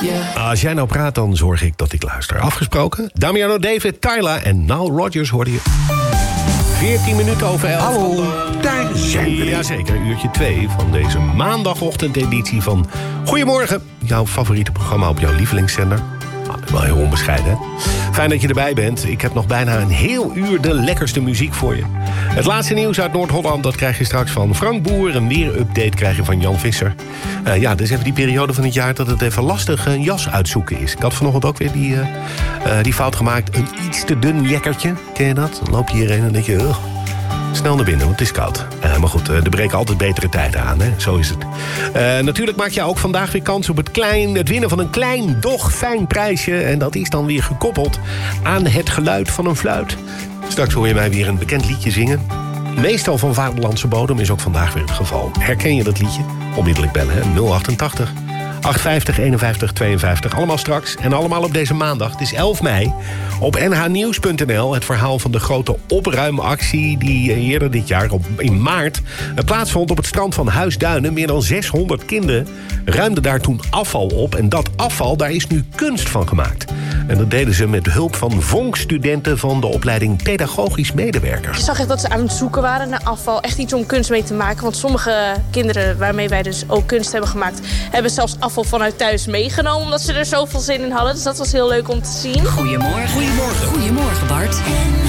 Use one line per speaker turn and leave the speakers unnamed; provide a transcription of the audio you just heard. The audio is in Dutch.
Als jij nou praat, dan zorg ik dat ik luister. Afgesproken? Damiano David, Tyla en Nile Rodgers hoorde je. 14 minuten over 11.
Hallo, daar zijn we.
Jazeker, uurtje 2 van deze maandagochtendeditie van Goedemorgen. Jouw favoriete programma op jouw lievelingszender. Wel heel onbescheiden, hè? Fijn dat je erbij bent. Ik heb nog bijna een heel uur de lekkerste muziek voor je. Het laatste nieuws uit Noord-Holland, dat krijg je straks van Frank Boer. Een weerupdate krijg je van Jan Visser. Ja, dit is even die periode van het jaar dat het even lastig een jas uitzoeken is. Ik had vanochtend ook weer die fout gemaakt. Een iets te dun jekkertje. Ken je dat? Dan loop je hierheen en denk je... snel naar binnen, want het is koud. Maar goed, er breken altijd betere tijden aan, hè? Zo is het. Natuurlijk maak je ook vandaag weer kans op het winnen van een klein, doch fijn prijsje. En dat is dan weer gekoppeld aan het geluid van een fluit. Straks hoor je mij weer een bekend liedje zingen. Meestal van vaderlandse bodem is ook vandaag weer het geval. Herken je dat liedje? Onmiddellijk bellen, hè? 088 850 51 52. Allemaal straks en allemaal op deze maandag. Het is 11 mei. Op nhnieuws.nl het verhaal van de grote opruimactie... die eerder dit jaar in maart plaatsvond op het strand van Huisduinen. Meer dan 600 kinderen ruimden daar toen afval op. En dat afval, daar is nu kunst van gemaakt. En dat deden ze met hulp van vonkstudenten van de opleiding Pedagogisch Medewerker.
Je zag echt dat ze aan het zoeken waren naar afval. Echt iets om kunst mee te maken. Want sommige kinderen waarmee wij dus ook kunst hebben gemaakt... hebben zelfs afval vanuit thuis meegenomen... omdat ze er zoveel zin in hadden. Dus dat was heel leuk om te zien.
Goedemorgen.
Goedemorgen.
Goedemorgen, Bart.